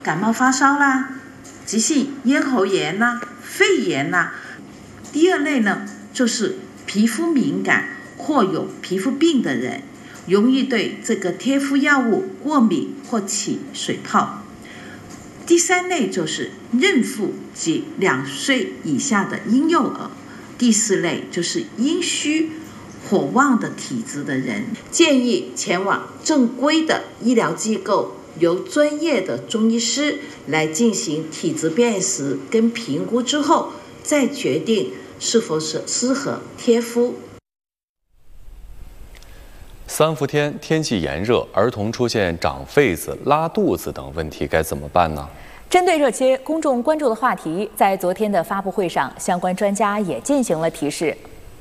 感冒发烧啦、急性咽喉炎啦、肺炎啦。第二类呢，就是皮肤敏感或有皮肤病的人，容易对这个贴敷药物过敏或起水泡。第三类就是孕妇及2岁以下的婴幼儿。第四类就是阴虚火旺的体质的人，建议前往正规的医疗机构，由专业的中医师来进行体质辨识跟评估之后，再决定是否是适合贴敷。 3伏天天气炎热，儿童出现长痱子、拉肚子等问题该怎么办呢？ 针对这些公众关注的话题，在昨天的发布会上，相关专家也进行了提示。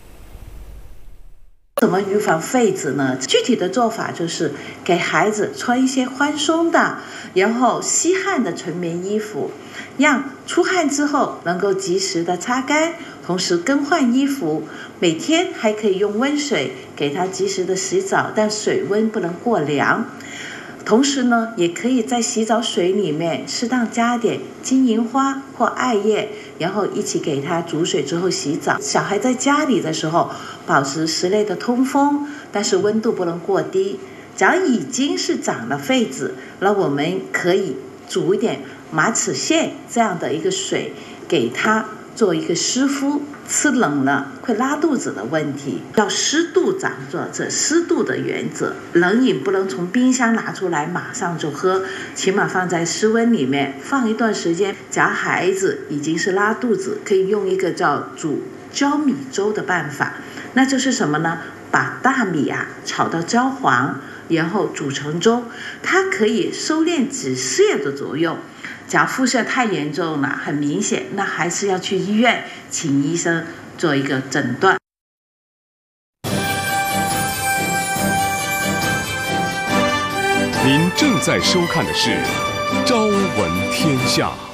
怎么预防痱子呢？具体的做法就是给孩子穿一些宽松的，然后吸汗的纯棉衣服，让出汗之后能够及时的擦干，同时更换衣服。每天还可以用温水给他及时的洗澡，但水温不能过凉。同时呢，也可以在洗澡水里面适当加点金银花或艾叶，然后一起给他煮水之后洗澡。小孩在家里的时候，保持室内的通风，但是温度不能过低。假如已经是长了痱子，那我们可以煮一点马齿苋这样的一个水，给他做一个湿敷。吃冷了会拉肚子的问题，要适度掌握这湿度的原则。冷饮不能从冰箱拿出来马上就喝，起码放在室温里面放一段时间。假如孩子已经是拉肚子，可以用一个叫煮焦米粥的办法。那就是什么呢？把大米炒到焦黄，然后煮成粥，它可以收敛止泻的作用。假如腹泻太严重了，很明显，那还是要去医院请医生做一个诊断。 您正在收看的是《朝闻天下》。